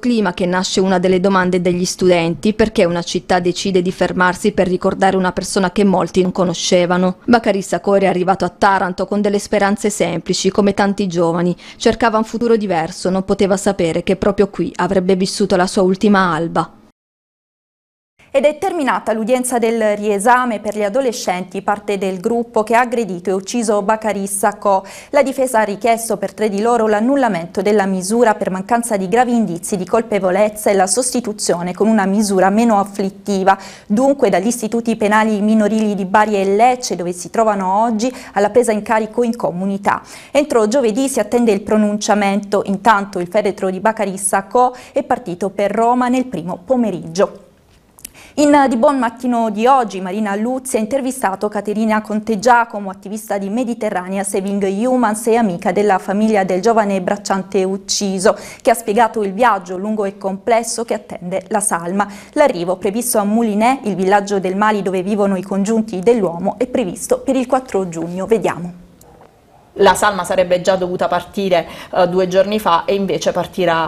clima che nasce una delle domande degli studenti: perché una città decide di fermarsi per ricordare una persona che molti non conoscevano. Bakary Sakho è arrivato a Taranto con delle speranze semplici, come tanti giovani. Cercava un futuro diverso, non poteva sapere che proprio qui avrebbe vissuto la sua ultima alba. Ed è terminata l'udienza del riesame per gli adolescenti, parte del gruppo che ha aggredito e ucciso Bakary Sakho. La difesa ha richiesto per 3 di loro l'annullamento della misura per mancanza di gravi indizi di colpevolezza e la sostituzione con una misura meno afflittiva. Dunque dagli istituti penali minorili di Bari e Lecce, dove si trovano oggi, alla presa in carico in comunità. Entro giovedì si attende il pronunciamento. Intanto il feretro di Bakary Sakho è partito per Roma nel primo pomeriggio. In Di Buon Mattino di oggi Marina Luzzi ha intervistato Caterina Contegiacomo, attivista di Mediterranea Saving Humans e amica della famiglia del giovane bracciante ucciso, che ha spiegato il viaggio lungo e complesso che attende la salma. L'arrivo previsto a Moulinet, il villaggio del Mali dove vivono i congiunti dell'uomo, è previsto per il 4 giugno. Vediamo. La salma sarebbe già dovuta partire 2 giorni fa e invece partirà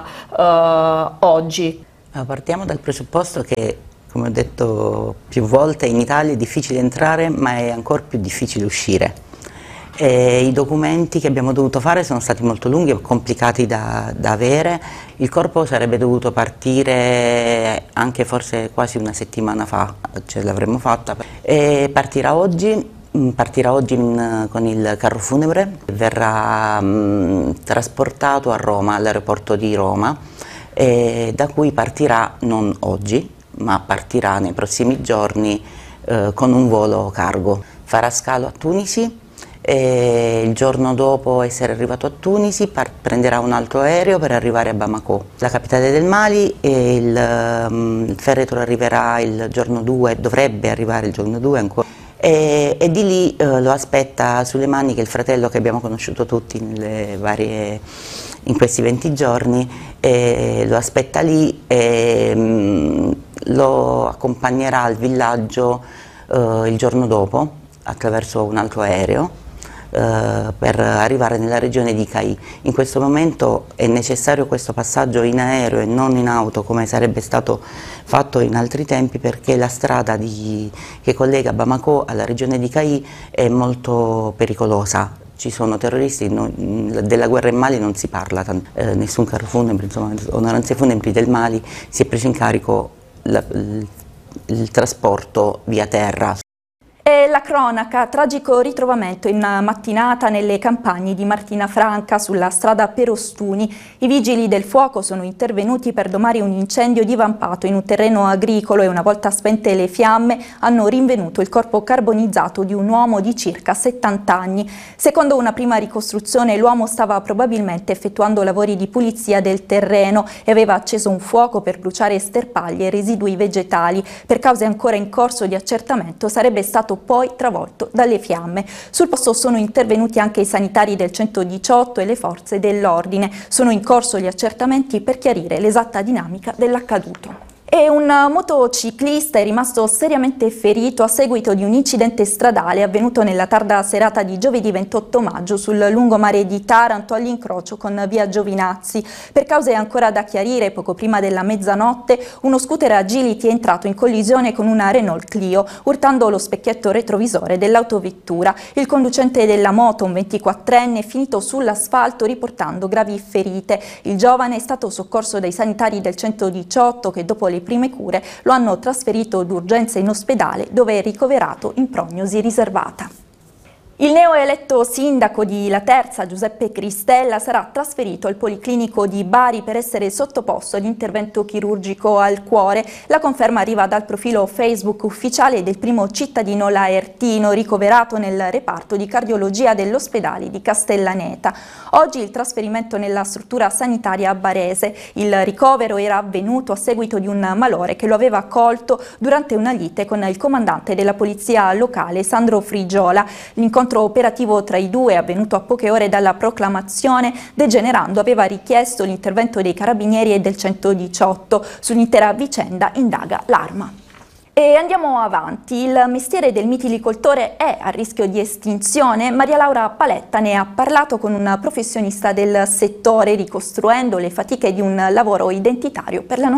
oggi. Partiamo dal presupposto che, come ho detto più volte, in Italia è difficile entrare, ma è ancora più difficile uscire. I documenti che abbiamo dovuto fare sono stati molto lunghi e complicati da avere. Il corpo sarebbe dovuto partire anche forse quasi una settimana fa, ce l'avremmo fatta. Partirà oggi con il carro funebre, verrà trasportato a Roma, all'aeroporto di Roma, da cui partirà non oggi, ma partirà nei prossimi giorni con un volo cargo. Farà scalo a Tunisi e il giorno dopo essere arrivato a Tunisi prenderà un altro aereo per arrivare a Bamako, la capitale del Mali, e il feretro arriverà il giorno 2, dovrebbe arrivare il giorno 2 ancora. E di lì lo aspetta Suleimani, che è il fratello che abbiamo conosciuto tutti in questi 20 giorni, lo aspetta lì e lo accompagnerà al villaggio il giorno dopo attraverso un altro aereo per arrivare nella regione di Caì. In questo momento è necessario questo passaggio in aereo e non in auto come sarebbe stato fatto in altri tempi, perché la strada che collega Bamako alla regione di Caì è molto pericolosa. Ci sono terroristi, della guerra in Mali non si parla, nessun carro funebre, insomma, onoranze funebri del Mali si è preso in carico il trasporto via terra. E la cronaca: tragico ritrovamento in mattinata nelle campagne di Martina Franca sulla strada Perostuni. I vigili del fuoco sono intervenuti per domare un incendio divampato in un terreno agricolo e una volta spente le fiamme hanno rinvenuto il corpo carbonizzato di un uomo di circa 70 anni. Secondo una prima ricostruzione l'uomo stava probabilmente effettuando lavori di pulizia del terreno e aveva acceso un fuoco per bruciare sterpaglie e residui vegetali. Per cause ancora in corso di accertamento sarebbe stato poi travolto dalle fiamme. Sul posto sono intervenuti anche i sanitari del 118 e le forze dell'ordine. Sono in corso gli accertamenti per chiarire l'esatta dinamica dell'accaduto. E un motociclista è rimasto seriamente ferito a seguito di un incidente stradale avvenuto nella tarda serata di giovedì 28 maggio sul lungomare di Taranto all'incrocio con via Giovinazzi. Per cause ancora da chiarire, poco prima della mezzanotte uno scooter Agility è entrato in collisione con una Renault Clio, urtando lo specchietto retrovisore dell'autovettura. Il conducente della moto, un 24enne, è finito sull'asfalto riportando gravi ferite. Il giovane è stato soccorso dai sanitari del 118 che dopo le prime cure lo hanno trasferito d'urgenza in ospedale, dove è ricoverato in prognosi riservata. Il neoeletto sindaco di Laterza, Giuseppe Cristella, sarà trasferito al Policlinico di Bari per essere sottoposto all'intervento chirurgico al cuore. La conferma arriva dal profilo Facebook ufficiale del primo cittadino laertino ricoverato nel reparto di cardiologia dell'ospedale di Castellaneta. Oggi il trasferimento nella struttura sanitaria barese. Il ricovero era avvenuto a seguito di un malore che lo aveva colto durante una lite con il comandante della polizia locale, Sandro Frigiola. L'incontro operativo tra i due, avvenuto a poche ore dalla proclamazione, degenerando aveva richiesto l'intervento dei carabinieri e del 118. Sull'intera vicenda indaga l'Arma. E andiamo avanti, il mestiere del mitilicoltore è a rischio di estinzione? Maria Laura Paletta ne ha parlato con un professionista del settore, ricostruendo le fatiche di un lavoro identitario per la